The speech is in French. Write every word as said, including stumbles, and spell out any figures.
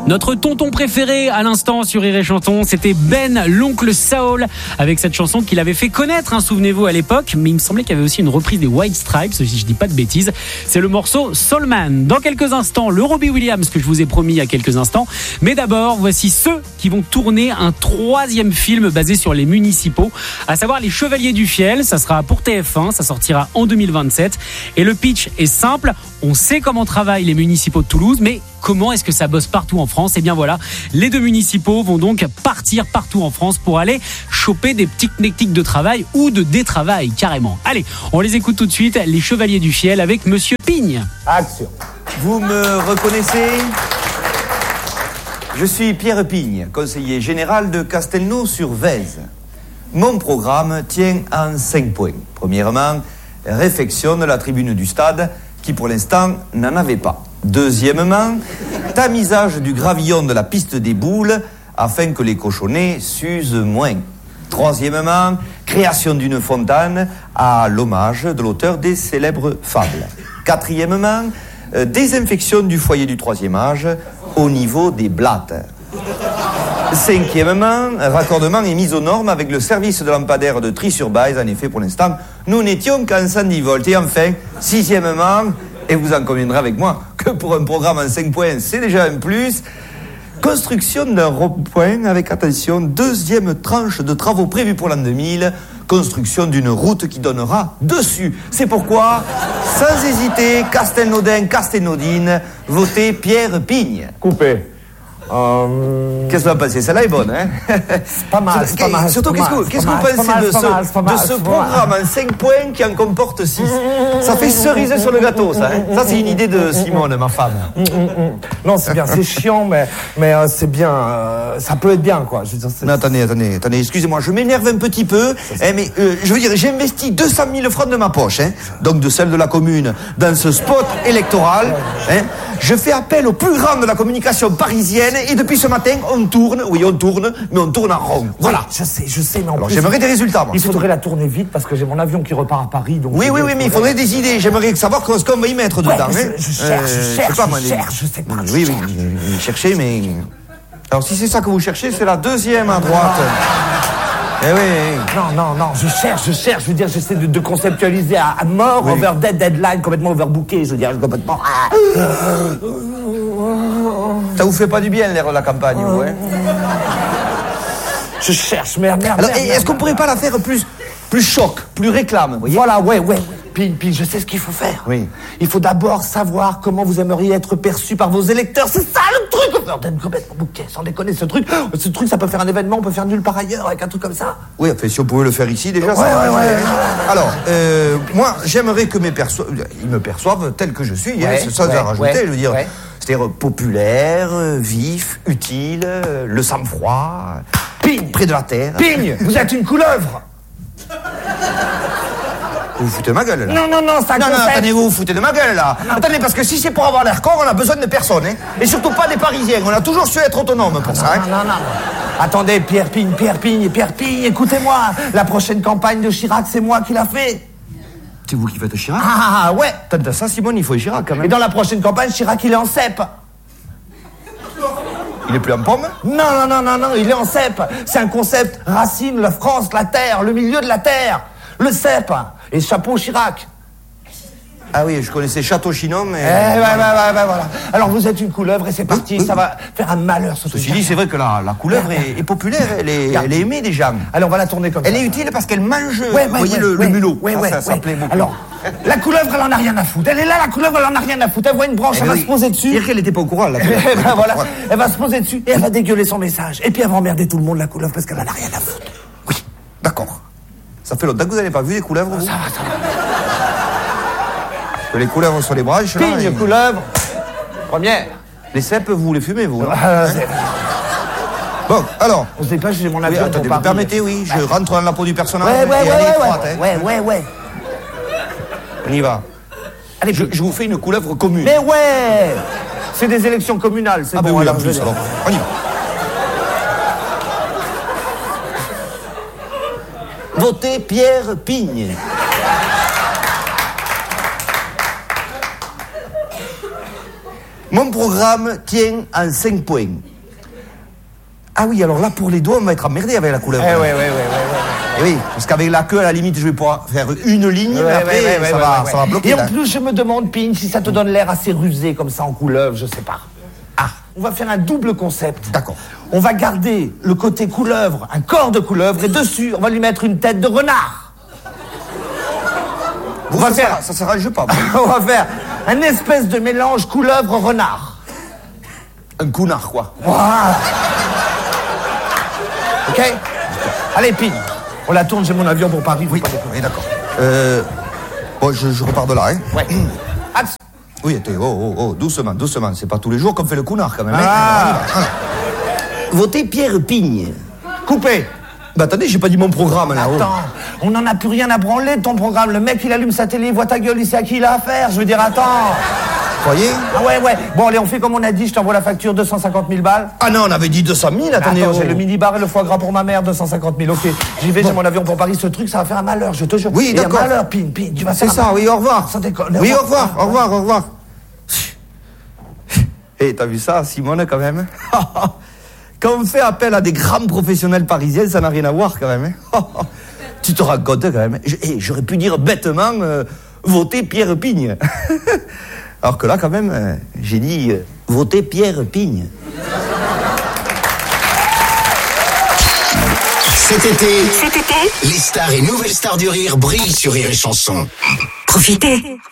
Notre tonton préféré à l'instant sur Rire et Chanson, c'était Ben, l'oncle Saul, avec cette chanson qu'il avait fait connaître, hein, souvenez-vous à l'époque, mais il me semblait qu'il y avait aussi une reprise des White Stripes, si je dis pas de bêtises. C'est le morceau Soul Man. Dans quelques instants, le Robbie Williams que je vous ai promis il y a quelques instants. Mais d'abord, voici ceux qui vont tourner un troisième film basé sur les municipaux, à savoir Les Chevaliers du Fiel. Ça sera pour T F un, ça sortira en deux mille vingt-sept. Et le pitch est simple, on sait comment travaillent les municipaux de Toulouse, mais comment est-ce que ça bosse partout en France? Et bien voilà, les deux municipaux vont donc partir partout en France pour aller choper des petites techniques de travail ou de détravail carrément. Allez, on les écoute tout de suite, Les Chevaliers du Fiel avec Monsieur Pigne. Action. Vous me reconnaissez? Je suis Pierre Pigne, conseiller général de Castelnau-sur-Vèze. Mon programme tient en cinq points. Premièrement, réfectionne la tribune du stade qui pour l'instant n'en avait pas. Deuxièmement, tamisage du gravillon de la piste des boules afin que les cochonnets s'usent moins. Troisièmement, création d'une fontaine à l'hommage de l'auteur des célèbres fables. Quatrièmement, euh, désinfection du foyer du troisième âge au niveau des blattes. Cinquièmement, raccordement et mise aux normes avec le service de lampadaire de Tri-sur-Baise. En effet, pour l'instant, nous n'étions qu'en cent dix volts. Et enfin, sixièmement, et vous en conviendrez avec moi, que pour un programme en cinq points, c'est déjà un plus. Construction d'un rond-point avec, attention, deuxième tranche de travaux prévus pour l'an deux mille. Construction d'une route qui donnera dessus. C'est pourquoi, sans hésiter, Castelnaudin, Castelnaudine, votez Pierre Pigne. Coupé. Euh... Qu'est-ce que vous en pensez? Celle-là est bonne, hein? C'est pas mal, c'est pas mal. Surtout, qu'est-ce que, qu'est-ce que vous pensez de ce, de ce programme en cinq points qui en comporte six? Ça fait cerise sur le gâteau, ça. Hein? Ça, c'est une idée de Simone, ma femme. Mm, mm, mm. Non, c'est bien, c'est chiant, mais, mais euh, c'est bien. Euh, ça peut être bien, quoi. Je veux dire, c'est... Non, attendez, attendez, attendez, excusez-moi, je m'énerve un petit peu, hein, mais euh, je veux dire, j'ai investi deux cent mille francs de ma poche, hein, donc de celle de la commune, dans ce spot électoral. Hein. Je fais appel au plus grand de la communication parisienne et depuis ce matin, on tourne, oui, on tourne, mais on tourne en rond. Voilà. Je sais, je sais, mais en Alors, plus, j'aimerais des résultats, moi. il faudrait la tourner vite parce que j'ai mon avion qui repart à Paris. Donc oui, oui, oui, mais il faudrait des idées. J'aimerais savoir ce qu'on va y mettre ouais, dedans. Je, hein. je cherche, euh, je cherche, je sais pas, moi, je cherche, je sais pas. Oui, oui, oui, cherchez, mais... Alors, si c'est ça que vous cherchez, c'est la deuxième à droite. Eh oui, oui. Non, non, non, je cherche, je cherche, je veux dire, j'essaie de, de conceptualiser à, à mort, oui. Over dead, deadline, complètement overbooké, je veux dire, complètement... Ça vous fait pas du bien, l'air de la campagne, vous, hein? Je cherche, merde, merde, Alors, merde, est-ce qu'on pourrait pas la faire plus, plus choc, plus réclame, vous voyez? Voilà, ouais, ouais, ouais. Puis, puis, je sais ce qu'il faut faire. Oui. Il faut d'abord savoir comment vous aimeriez être perçu par vos électeurs. C'est ça le truc. Bordel, complètement bouquet, sans déconner, ce truc. Ce truc, ça peut faire un événement, on peut faire nulle part ailleurs avec un truc comme ça. Oui, enfin, si on pouvait le faire ici, déjà, ouais, ça ouais, ouais, ouais. Alors, euh, moi, j'aimerais que mes perso... ils me perçoivent tel que je suis, ouais, hein, c'est ça ouais, à rajouter, ouais, je veux dire. Ouais. C'est-à-dire populaire, vif, utile, le sang-froid, Pigne, près de la terre. Pigne, vous êtes une couleuvre. Vous vous foutez de ma gueule, là? Non, non, non, ça Non, non, attendez, vous vous foutez de ma gueule, là. Non. Attendez, parce que si c'est pour avoir l'air con, on a besoin de personne, hein. Et surtout pas des Parisiens. On a toujours su être autonome pour non, ça, hein. Non, non, non. Attendez, Pierre Pigne, Pierre Pigne, Pierre Pigne, écoutez-moi. La prochaine campagne de Chirac, c'est moi qui l'a fait. C'est vous qui faites Chirac? Ah, ouais. Tant de ça, Simone, il faut Chirac, quand même. Et dans la prochaine campagne, Chirac, il est en cèpe. Il est plus en pomme? Non, non, non, non, non, il est en cèpe. C'est un concept Racine, la France, la terre, le milieu de la terre. Le cèpe. Et chapeau Chirac. Ah oui, je connaissais Château Chinon, mais... Eh, ouais, ouais, ouais, ouais, voilà. Alors, vous êtes une couleuvre et c'est parti. Oui, oui. Ça va faire un malheur, ce truc. Ceci dit, c'est vrai que la, la couleuvre est, est populaire, elle est, elle est aimée des gens. Alors, on va la tourner comme elle ça. Elle est utile parce qu'elle mange, ouais, ouais, vous voyez, ouais, le, ouais, le mulot. Ouais, ça, ouais, ça, ça ouais. plaît beaucoup. Alors, la couleuvre, elle en a rien à foutre. Elle est là, la couleuvre, elle en a rien à foutre. Elle voit une branche, eh elle oui. va se poser dessus. Dire qu'elle n'était pas au courant, la couleuvre. ben, voilà. Elle va se poser dessus et elle va dégueuler son message. Et puis, elle va emmerder tout le monde, la couleuvre, parce qu'elle en a rien à foutre. Oui, d'accord. Ça fait longtemps que vous n'avez pas vu les couleuvres, vous? Ça va, ça va. Que les couleuvres sur les branches, là. Pigne, et... couleuvre. Première. Les cèpes, vous les fumez, vous? Euh, hein? Bon, alors. On sait pas, j'ai mon Oui, avion. attendez, vous permettez, oui, je rentre dans la peau du personnage. Ouais, ouais, et ouais, elle est ouais, étroite, ouais, hein. ouais, ouais, ouais. On y va. Allez, je, je vous fais une couleuvre commune. Mais ouais. C'est des élections communales, c'est ah bon. Ben oui, alors, en plus, alors. On y va. Votez Pierre Pigne. Mon programme tient en cinq points. Ah oui, alors là, pour les doigts, on va être emmerdé avec la couleuvre. Eh ouais, ouais, ouais, ouais, ouais. Oui, parce qu'avec la queue, à la limite, je vais pouvoir faire une ligne, Ouais, mais après, ouais, ouais, ça, ouais, va, ouais, ouais. ça va bloquer. Et en là. plus, je me demande, Pin, si ça te donne l'air assez rusé comme ça en couleuvre, je sais pas. Ah, on va faire un double concept. D'accord. On va garder le côté couleuvre, un corps de couleuvre, et dessus, on va lui mettre une tête de renard. Bon, on va ça, faire... ça, ça s'arrange pas. on va faire un espèce de mélange couleuvre-renard. Un counard, quoi. Voilà. Ok. Allez, Pin, on la tourne, j'ai mon avion pour Paris. Oui, oui d'accord. Euh, bon, je, je repars de là, hein. Ouais. Axe. Oui, attends, oh, oh, oh, doucement, doucement. C'est pas tous les jours qu'on fait le counard, quand même. Ah. Hein. Votez Pierre Pigne. Coupé. Bah attendez, j'ai pas dit mon programme, là. Attends, on n'en a plus rien à branler de ton programme. Le mec, il allume sa télé, il voit ta gueule, il sait à qui il a affaire. Je veux dire, attends. Croyez? Ah ouais, ouais. Bon, allez, on fait comme on a dit, je t'envoie la facture, deux cent cinquante mille balles. Ah non, on avait dit deux cent mille, attendez. Attends, oh. j'ai le mini-bar et le foie gras pour ma mère, deux cent cinquante mille, ok. J'y vais, bon. J'ai mon avion pour Paris, ce truc, ça va faire un malheur, je te jure. Oui, et d'accord. un malheur, Pin, Pin, tu vas C'est faire ça, oui, au revoir. Sans déconner. Oui, au revoir, au revoir, au revoir. Eh, t'as vu ça, Simone, quand même? Quand on fait appel à des grands professionnels parisiens, ça n'a rien à voir, quand même. Hein. Tu te rends compte, quand même. Eh, j'aurais pu dire bêtement, euh, voter Pierre Pigne. Alors que là, quand même, euh, j'ai dit, euh, voter Pierre Pigne. Cet été, Cet été, les stars et nouvelles stars du rire brillent sur Rire et Chanson. profitez.